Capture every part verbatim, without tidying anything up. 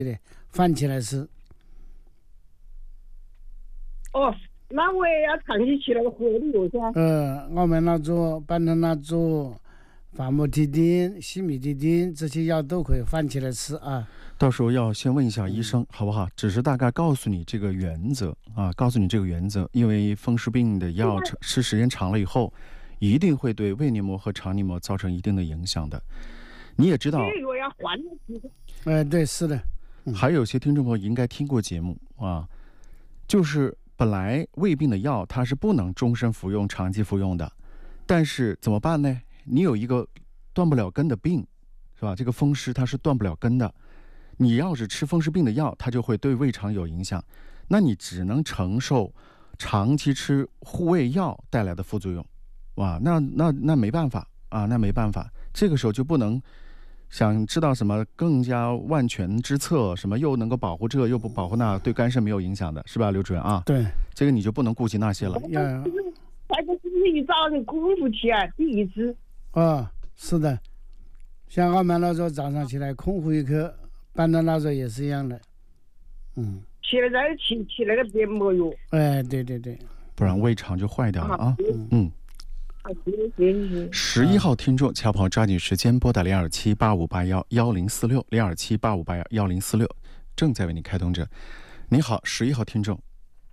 对，饭起来吃。 哦，那我也要长期吃那个活的药噻。 呃，我们那做板蓝那做法莫替丁、西米替丁这些药都可以饭起来吃啊。 到时候要先问一下医生，好不好？只是大概告诉你这个原则啊，告诉你这个原则，因为风湿病的药吃时间长了以后，一定会对胃黏膜和肠黏膜造成一定的影响的。你也知道， 这个要换的。 哎，对，是的。 嗯、还有些听众朋友应该听过节目啊，就是本来胃病的药它是不能终身服用、长期服用的，但是怎么办呢？你有一个断不了根的病，是吧？这个风湿它是断不了根的。你要是吃风湿病的药，它就会对胃肠有影响，那你只能承受长期吃护胃药带来的副作用，哇，那那那没办法啊，那没办法，这个时候就不能想知道什么更加万全之策，什么又能够保护这又不保护那，对肝肾没有影响的，是吧，刘主任啊？ 对， 这个你就不能顾及那些了。 要那个是一早就空腹起来第一次。 哦，是的，像我们那时候早上起来空腹一颗。搬到那时候也是一样的，嗯， 起来再吃吃那个边膜药， 哎，对对对， 不然胃肠就坏掉了啊。嗯，十一号听众，小朋友抓紧时间拨打零二七八五八幺幺零四六零二七八五八幺幺零四六，正在为你开通着。你好，十一号听众，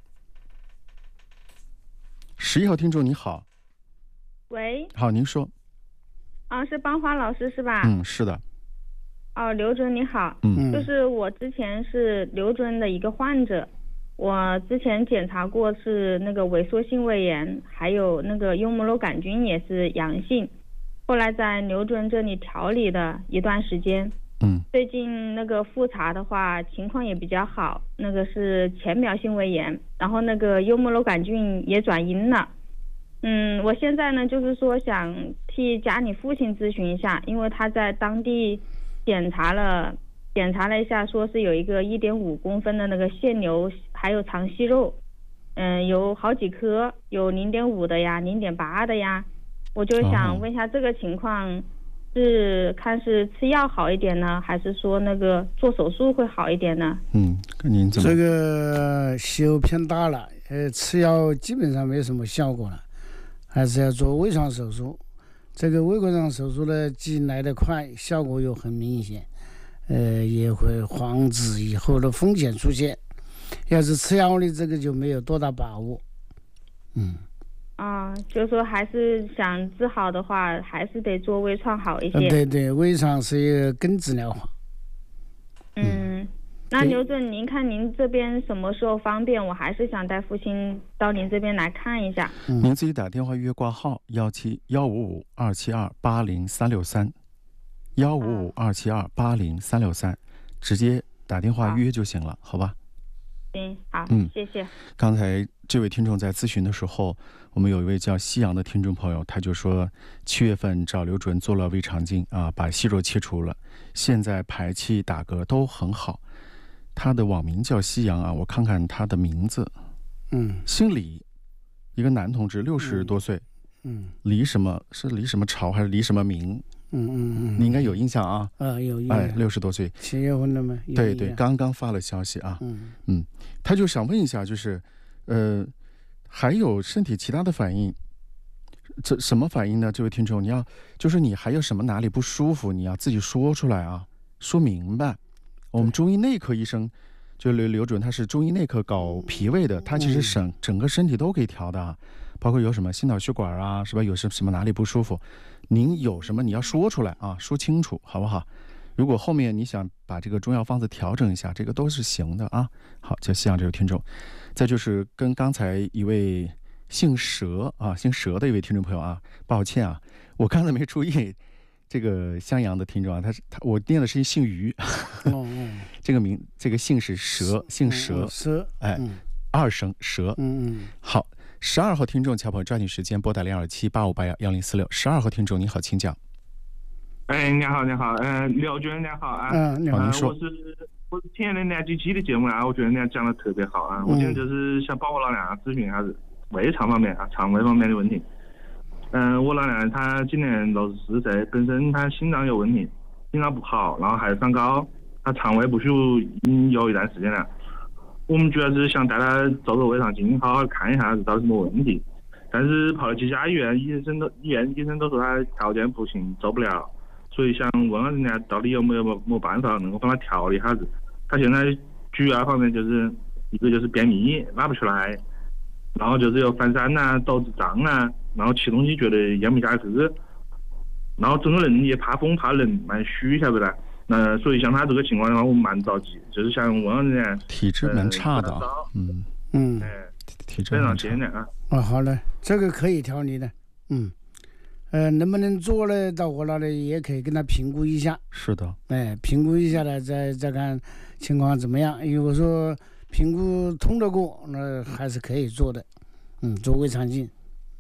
十一号听众你好， 喂， 好，您说， 啊，是邦华老师是吧？ 嗯，是的。 哦，刘主任你好， 嗯， 就是我之前是刘主任的一个患者，我之前检查过是那个萎缩性胃炎，还有那个幽门螺杆菌也是阳性，后来在刘主任这里调理了一段时间， 嗯， 最近那个复查的话情况也比较好，那个是浅表性胃炎，然后那个幽门螺杆菌也转阴了。嗯，我现在呢就是说想替家里父亲咨询一下，因为他在当地检查了检查了一下，说是有一个一点五公分的那个腺瘤，还有肠息肉，嗯，有好几颗，有零点五的呀，零点八的呀，我就想问一下这个情况是看是吃药好一点呢，还是说那个做手术会好一点呢？ 嗯，您怎么？ 这个息肉偏大了，呃，吃药基本上没什么效果了，还是要做胃肠手术。这个胃肠手术呢，既来得快，效果又很明显，呃，也会防止以后的风险出现。要是吃药的这个就没有多大把握。嗯。 啊，就是说还是想治好的话，还是得做微创好一些。 呃、对对，微创是一个根治疗法。 嗯。嗯，那刘主任，您看您这边什么时候方便？我还是想带父亲到您这边来看一下。 嗯、您自己打电话预约挂号幺七幺五五二七二八零三六三，幺五五二七二八零三六三，直接打电话约就行了，好吧？ 行，好， 嗯， 谢谢。 刚才这位听众在咨询的时候，我们有一位叫西洋的听众朋友，他就说七月份找刘主任做了胃肠镜啊，把息肉切除了，现在排气打嗝都很好。他的网名叫西洋啊，我看看他的名字， 嗯， 姓李，一个男同志，六十多岁， 嗯， 李什么是李什么朝还是李什么明？ 嗯嗯嗯， 你应该有印象啊。 啊，有印象。 哎，六十多岁， 七月份的吗？ 对对，刚刚发了消息啊。 嗯嗯，他就想问一下，就是，呃，还有身体其他的反应，这什么反应呢？这位听众，你要就是你还有什么哪里不舒服，你要自己说出来啊，说明白。我们中医内科医生，就刘刘主任，他是中医内科搞脾胃的，他其实整整个身体都可以调的啊，包括有什么心脑血管啊，是吧？有什什么哪里不舒服，您有什么你要说出来啊，说清楚，好不好？如果后面你想把这个中药方子调整一下，这个都是行的啊。好，就希望这位听众。再就是跟刚才一位姓佘啊，姓佘的一位听众朋友啊，抱歉啊，我刚才没注意。这个襄阳的听众啊，他是他，我念的是姓于， 哦哦， 这个名这个姓是佘，姓佘， 佘， 哎，二声佘， 嗯嗯， 好，十二号听众，小朋友抓紧时间拨打零二七八五八幺幺零四六，十二号听众你好，请讲。 哎，你好，你好，呃，刘主任你好啊， 嗯，你好， 您说， 我是我是听了两几期的节目啊，我觉得你讲的特别好啊，我今天就是想帮我老娘咨询一下胃肠方面啊，肠胃方面的问题。嗯、呃，我老娘她今年六十四岁，本身她心脏有问题，心脏不好，然后还有三高， 他肠胃不舒服已经有一段时间了。我们主要是想带他做个胃肠镜，好好看一下是到底什么问题。但是跑了几家医院，医生都医院医生都说他条件不行，做不了。所以想问下人家到底有没有没没办法能够帮他调理一下子。他现在主要方面就是一个就是便秘拉不出来，然后就是有反酸呐、肚子胀啊，然后吃东西觉得咽不下去，然后整个人也怕风怕冷蛮虚，晓得吧？那所以像他这个情况的话，我们蛮着急，就是想问下人家体质蛮差的，呃、嗯嗯， 哎， 体质非常艰难啊。 哦，好嘞，这个可以调理的，嗯。呃，能不能做呢？到我那里也可以跟他评估一下。 是的， 哎，评估一下呢，再再看情况怎么样。如果说评估通得过，那还是可以做的。嗯，做胃肠镜。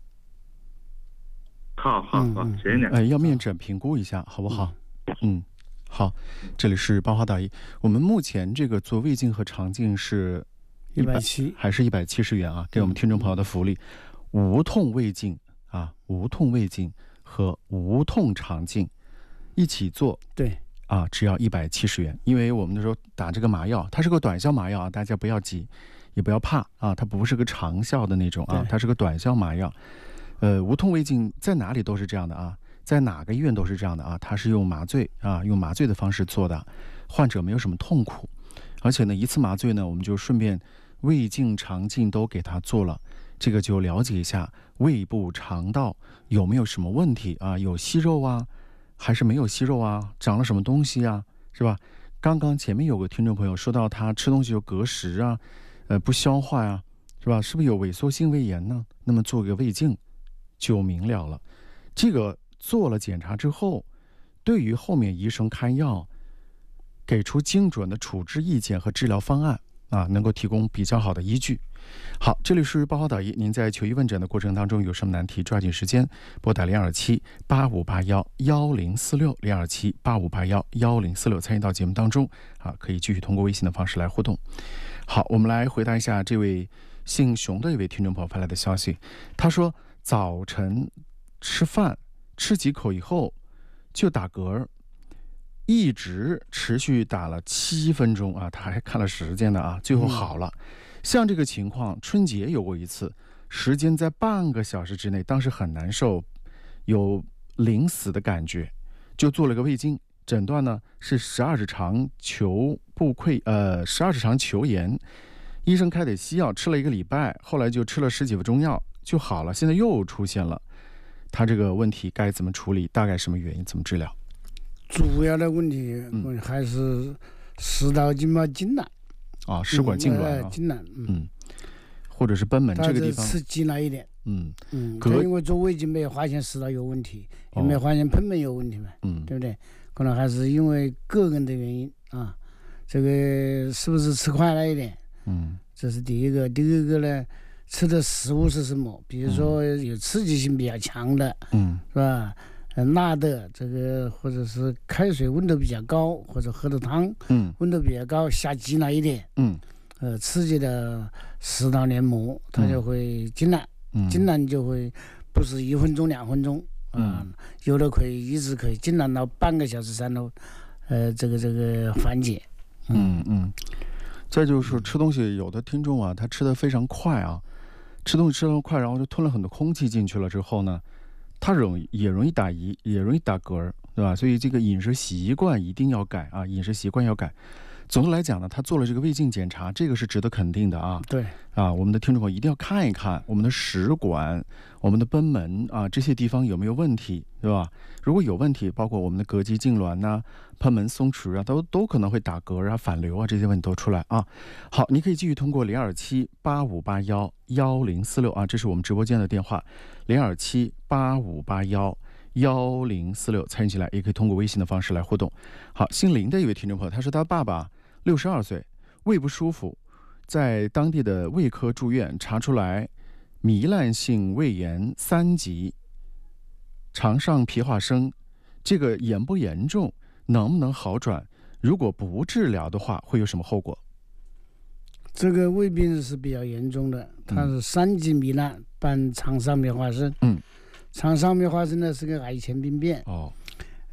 好好好， 嗯、 谢谢你。 哎，要面诊评估一下，好不好？嗯，好。这里是八花大医，我们目前这个做胃镜和肠镜是一百七， 还是一百七十元啊？给我们听众朋友的福利，嗯、无痛胃镜。啊，无痛胃镜和无痛肠镜一起做， 对啊，只要一百七十元。因为我们那时候打这个麻药，它是个短效麻药啊，大家不要急，也不要怕啊，它不是个长效的那种啊，它是个短效麻药。呃，无痛胃镜在哪里都是这样的啊，在哪个医院都是这样的啊，它是用麻醉啊，用麻醉的方式做的，患者没有什么痛苦，而且呢，一次麻醉呢，我们就顺便胃镜、肠镜都给他做了。这个就了解一下胃部肠道有没有什么问题啊？有息肉啊，还是没有息肉啊？长了什么东西啊？是吧？刚刚前面有个听众朋友说到他吃东西就隔食啊，呃，不消化呀、啊，是吧？是不是有萎缩性胃炎呢？那么做个胃镜就明了了。这个做了检查之后，对于后面医生开药，给出精准的处置意见和治疗方案啊，能够提供比较好的依据。好，这里是八号导医，您在求医问诊的过程当中有什么难题，抓紧时间拨打零二七八五八幺幺零四六零二七八五八幺幺零四六参与到节目当中啊，可以继续通过微信的方式来互动。好，我们来回答一下这位姓熊的一位听众朋友发来的消息，他说早晨吃饭吃几口以后就打嗝，一直持续打了七分钟啊，他还看了时间的啊，最后好了。嗯，像这个情况，春节有过一次，时间在半个小时之内，当时很难受，有临死的感觉，就做了个胃镜，诊断呢是十二指肠球部溃，呃，十二指肠球炎，医生开的西药吃了一个礼拜，后来就吃了十几副中药就好了，现在又出现了，他这个问题该怎么处理？大概什么原因？怎么治疗？ 主要的问题还是食道静脉痉挛。 啊，食管痉挛啊， 痉挛，嗯， 或者是贲门这个地方吃紧了一点， 嗯嗯，他因为做胃镜没有发现食道有问题，也没有发现贲门有问题嘛，嗯，对不对？可能还是因为个人的原因啊，这个是不是吃快了一点？嗯，这是第一个。第二个呢，吃的食物是什么？比如说有刺激性比较强的，嗯，是吧？辣的这个，或者是开水温度比较高，或者喝的汤，嗯，温度比较高，下急了一点，嗯，呃，刺激的食道黏膜，它就会痉挛，嗯，痉挛就会不是一分钟两分钟，啊、嗯，有的可以一直可以痉挛到半个小时才能，呃，这个这个缓解， 嗯嗯。再就是吃东西，有的听众啊，他吃的非常快啊，吃东西吃得快，然后就吞了很多空气进去了之后呢。它容易也容易打胰，也容易打嗝，对吧？所以这个饮食习惯一定要改啊，饮食习惯要改。总的来讲呢，他做了这个胃镜检查，这个是值得肯定的啊。 对啊，我们的听众朋友一定要看一看我们的食管、我们的贲门啊这些地方有没有问题，对吧？如果有问题，包括我们的膈肌痉挛呐、贲门松弛啊，都都可能会打嗝啊、反流啊这些问题都出来啊。好，你可以继续通过零二七八五八幺幺零四六啊，这是我们直播间的电话，零二七八五八幺幺零四六参与进来，也可以通过微信的方式来互动。好，姓林的一位听众朋友，他说他爸爸六十二岁，胃不舒服，在当地的胃科住院查出来糜烂性胃炎三级，肠上皮化生，这个严不严重？能不能好转？如果不治疗的话，会有什么后果？ 这个胃病是比较严重的，它是三级糜烂伴肠上皮化生。嗯，肠上皮化生呢是个癌前病变。哦，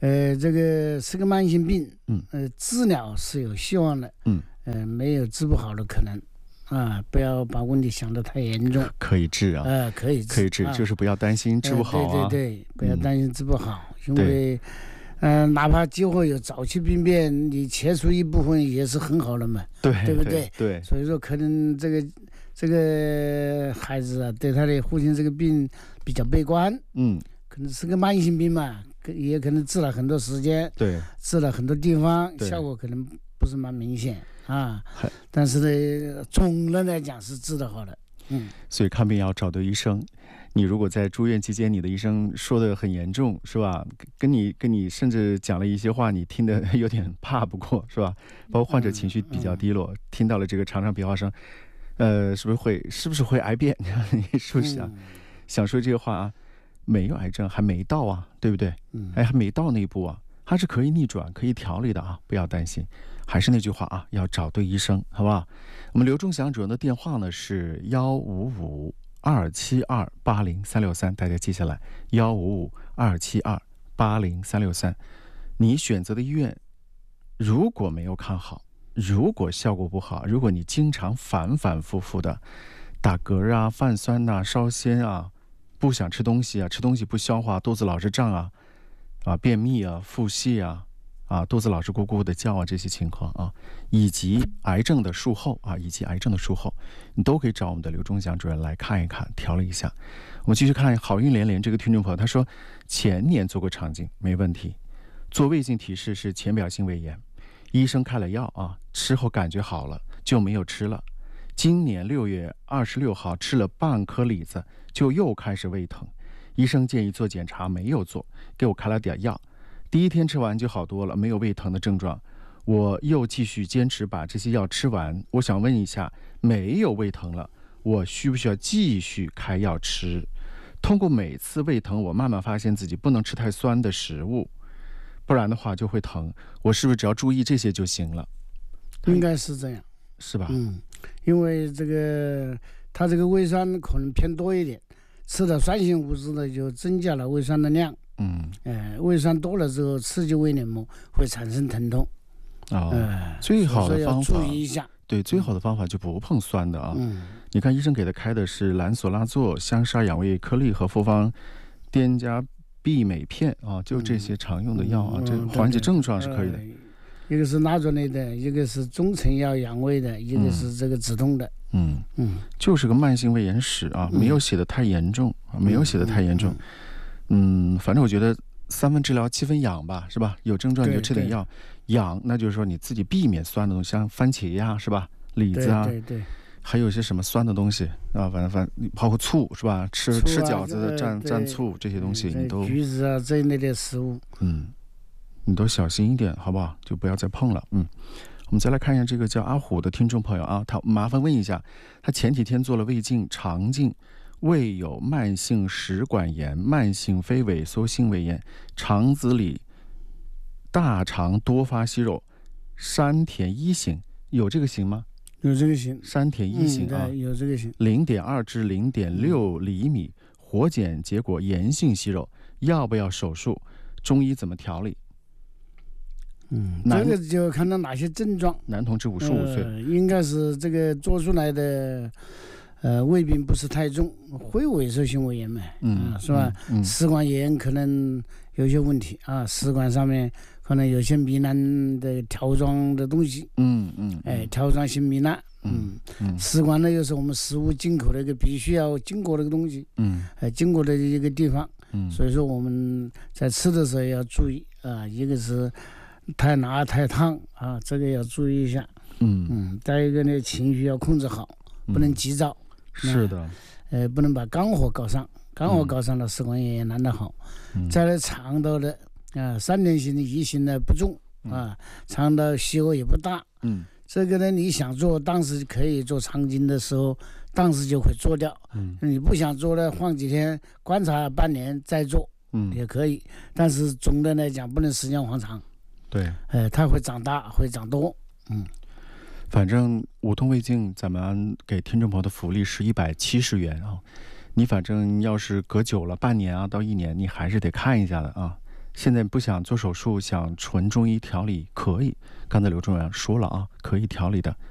呃，这个是个慢性病， 嗯， 呃，治疗是有希望的， 嗯， 呃，没有治不好的可能，啊，不要把问题想得太严重， 可以治啊， 呃，可以治， 可以治， 啊、 就是不要担心治不好啊， 呃、对对对，不要担心治不好， 嗯、 因为，嗯、呃，哪怕今后有早期病变，你切除一部分也是很好的嘛， 对， 对不对？ 对， 所以说可能这个这个孩子啊，对他的父亲这个病比较悲观， 嗯， 可能是个慢性病嘛。也可能治了很多时间， 对， 治了很多地方，效果可能不是蛮明显啊。但是呢，总的来讲是治得好的。嗯， 所以看病要找对医生。你如果在住院期间，你的医生说的很严重，是吧？跟你跟你甚至讲了一些话，你听得有点怕不过，是吧？包括患者情绪比较低落，嗯、听到了这个长长笔画声，呃，是不是会是不是会癌变？你是不是想、嗯、想说这个话啊？没有癌症，还没到啊，对不对？嗯，哎，还没到那一步啊，它是可以逆转、可以调理的啊，不要担心。还是那句话啊，要找对医生，好不好？我们刘忠祥主任的电话呢是幺五五二七二八零三六三，大家记下来，幺五五二七二八零三六三。你选择的医院如果没有看好，如果效果不好，如果你经常反反复复的打嗝啊、泛酸呐、啊、烧鲜啊。不想吃东西啊，吃东西不消化，肚子老是胀啊，啊，便秘啊，腹泻啊，啊，肚子老是咕咕的叫啊，这些情况啊，以及癌症的术后啊，以及癌症的术后，你都可以找我们的刘忠祥主任来看一看，调理一下。我们继续看好运连连这个听众朋友，他说前年做过肠镜没问题，做胃镜提示是浅表性胃炎，医生开了药啊，吃后感觉好了就没有吃了。今年六月二十六号吃了半颗李子，就又开始胃疼，医生建议做检查，没有做，给我开了点药，第一天吃完就好多了，没有胃疼的症状，我又继续坚持把这些药吃完。我想问一下，没有胃疼了，我需不需要继续开药吃？通过每次胃疼，我慢慢发现自己不能吃太酸的食物，不然的话就会疼，我是不是只要注意这些就行了？ 应该是这样， 是吧？ 嗯，因为这个它这个胃酸可能偏多一点，吃的酸性物质呢就增加了胃酸的量。嗯，呃，胃酸多了之后，刺激胃黏膜会产生疼痛。 哦，呃、最好的方法注意一下。 对，最好的方法就不碰酸的啊。 嗯， 你看医生给他开的是兰索拉唑、香砂养胃颗粒和复方颠加必美片啊，就这些常用的药啊，嗯、这缓解症状是可以的。 呃一个是拉卓类的，一个是中成药养胃的，一个是这个止痛的。 嗯嗯，就是个慢性胃炎史啊，没有写的太严重啊，没有写的太严重。嗯，反正我觉得三分治疗七分养吧，是吧？有症状你就吃点药，养那就是说你自己避免酸的东西，像番茄呀，是吧？李子啊， 对对对， 还有一些什么酸的东西啊，反正反正包括醋是吧？吃、啊、吃饺子的蘸蘸醋这些东西，你都橘子啊这一类的食物， 嗯。你都小心一点，好不好？就不要再碰了。嗯，我们再来看一下这个叫阿虎的听众朋友啊，他麻烦问一下，他前几天做了胃镜、肠镜，胃有慢性食管炎、慢性非萎缩性胃炎，肠子里大肠多发息肉，山田一型，有这个型吗？ 有这个型， 山田一型啊， 嗯、有这个型， 零点二至零点六厘米，活检结果炎性息肉，要不要手术？中医怎么调理？ 嗯，这个就看到哪些症状。 男同志五十五岁、 呃，应该是这个做出来的，呃，胃病不是太重，非萎缩性胃炎嘛，嗯、啊，是吧？嗯嗯、食管炎可能有些问题啊，食管上面可能有些糜烂的条状的东西， 嗯嗯， 哎，条状性糜烂，嗯嗯，食管呢又是我们食物进口的一个必须要经过的一个东西，嗯，哎，经过的一个地方，嗯，所以说我们在吃的时候要注意啊，一个是。太辣太烫啊，这个要注意一下。嗯嗯，再一个呢，情绪要控制好，不能急躁。 嗯、是的， 呃，不能把肝火搞上，肝火搞上了，食管炎也难得好。嗯、再来肠道的啊，三点型的异型的不重啊，肠道息肉也不大。嗯，这个呢，你想做，当时可以做肠镜的时候，当时就会做掉。嗯，你不想做了，放几天观察半年再做，嗯，也可以。但是总的来讲，不能时间放长。 对， 呃，它会长大，会长多，嗯， 反正无痛胃镜，咱们给听众朋友的福利是一百七十元啊。你反正要是隔久了，半年啊到一年，你还是得看一下的啊。 现在不想做手术，想纯中医调理，可以。刚才刘中阳说了啊，可以调理的。